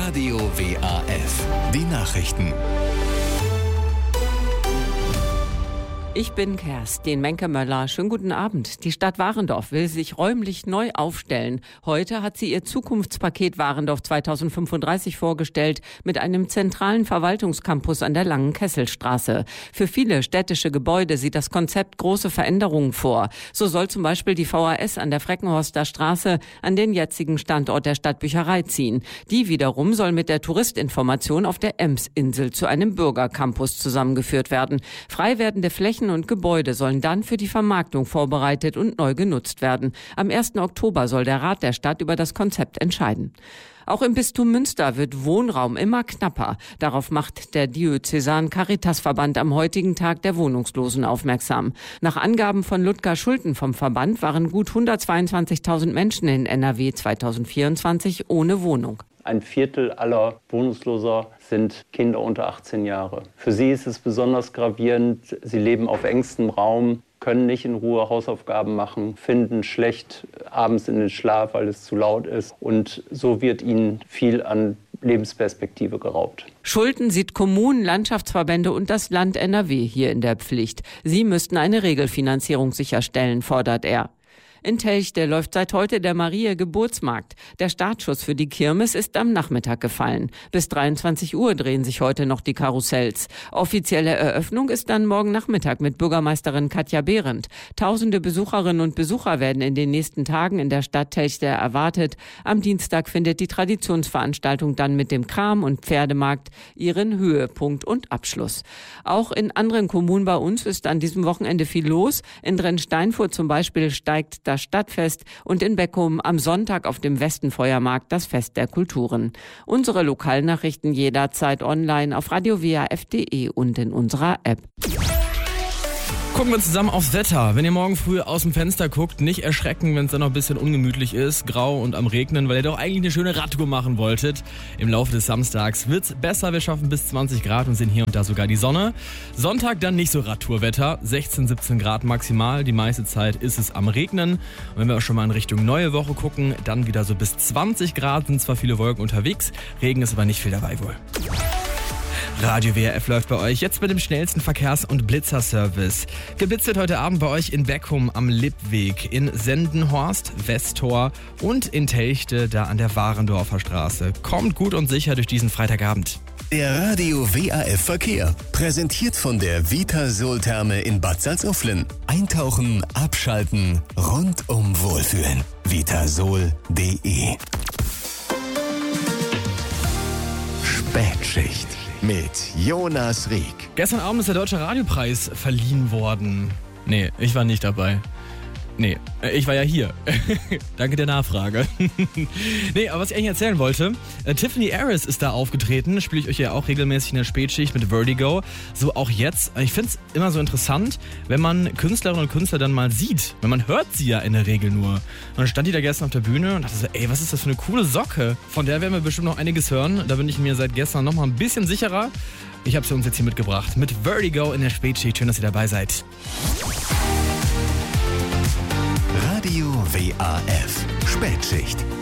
Radio WAF. Die Nachrichten. Ich bin Kerstin Menke-Möller. Schönen guten Abend. Die Stadt Warendorf will sich räumlich neu aufstellen. Heute hat sie ihr Zukunftspaket Warendorf 2035 vorgestellt mit einem zentralen Verwaltungscampus an der Langen Kesselstraße. Für viele städtische Gebäude sieht das Konzept große Veränderungen vor. So soll zum Beispiel die VHS an der Freckenhorster Straße an den jetzigen Standort der Stadtbücherei ziehen. Die wiederum soll mit der Touristinformation auf der Emsinsel zu einem Bürgercampus zusammengeführt werden. Frei werdende Flächen und Gebäude sollen dann für die Vermarktung vorbereitet und neu genutzt werden. Am 1. Oktober soll der Rat der Stadt über das Konzept entscheiden. Auch im Bistum Münster wird Wohnraum immer knapper. Darauf macht der Diözesan Caritasverband am heutigen Tag der Wohnungslosen aufmerksam. Nach Angaben von Ludger Schulten vom Verband waren gut 122.000 Menschen in NRW 2024 ohne Wohnung. Ein Viertel aller Wohnungsloser sind Kinder unter 18 Jahre. Für sie ist es besonders gravierend. Sie leben auf engstem Raum, können nicht in Ruhe Hausaufgaben machen, finden schlecht abends in den Schlaf, weil es zu laut ist. Und so wird ihnen viel an Lebensperspektive geraubt. Schulten sieht Kommunen, Landschaftsverbände und das Land NRW hier in der Pflicht. Sie müssten eine Regelfinanzierung sicherstellen, fordert er. In Telchte läuft seit heute der Maria-Geburtsmarkt. Der Startschuss für die Kirmes ist am Nachmittag gefallen. Bis 23 Uhr drehen sich heute noch die Karussells. Offizielle Eröffnung ist dann morgen Nachmittag mit Bürgermeisterin Katja Behrendt. Tausende Besucherinnen und Besucher werden in den nächsten Tagen in der Stadt Telchte erwartet. Am Dienstag findet die Traditionsveranstaltung dann mit dem Kram- und Pferdemarkt ihren Höhepunkt und Abschluss. Auch in anderen Kommunen bei uns ist an diesem Wochenende viel los. In Drensteinfurt zum Beispiel steigt das Stadtfest und in Beckum am Sonntag auf dem Westenfeuermarkt das Fest der Kulturen. Unsere Lokalnachrichten jederzeit online auf radiowaf.de und in unserer App. Gucken wir zusammen aufs Wetter. Wenn ihr morgen früh aus dem Fenster guckt, nicht erschrecken, wenn es dann noch ein bisschen ungemütlich ist, grau und am Regnen, weil ihr doch eigentlich eine schöne Radtour machen wolltet. Im Laufe des Samstags wird's besser, wir schaffen bis 20 Grad und sehen hier und da sogar die Sonne. Sonntag dann nicht so Radtourwetter, 16, 17 Grad maximal, die meiste Zeit ist es am Regnen. Und wenn wir auch schon mal in Richtung neue Woche gucken, dann wieder so bis 20 Grad, sind zwar viele Wolken unterwegs, Regen ist aber nicht viel dabei wohl. Radio WRF läuft bei euch jetzt mit dem schnellsten Verkehrs- und Blitzerservice. Geblitzelt heute Abend bei euch in Beckum am Lippweg, in Sendenhorst, Westtor und in Telchte, da an der Warendorfer Straße. Kommt gut und sicher durch diesen Freitagabend. Der Radio WAF Verkehr. Präsentiert von der Vitasol-Therme in Bad Salzuflen. Eintauchen, abschalten, rundum wohlfühlen. Vitasol.de. Spätschicht mit Jonas Rieck. Gestern Abend ist der Deutsche Radiopreis verliehen worden. Nee, ich war nicht dabei. Nee, ich war ja hier. Danke der Nachfrage. Nee, aber was ich eigentlich erzählen wollte, Tiffany Harris ist da aufgetreten, spiele ich euch ja auch regelmäßig in der Spätschicht mit Vertigo. So auch jetzt. Ich finde es immer so interessant, wenn man Künstlerinnen und Künstler dann mal sieht. Weil man hört sie ja in der Regel nur. Und dann stand die da gestern auf der Bühne und dachte so, ey, was ist das für eine coole Socke? Von der werden wir bestimmt noch einiges hören. Da bin ich mir seit gestern noch mal ein bisschen sicherer. Ich habe sie uns jetzt hier mitgebracht. Mit Vertigo in der Spätschicht. Schön, dass ihr dabei seid. Radio WAF Spätschicht.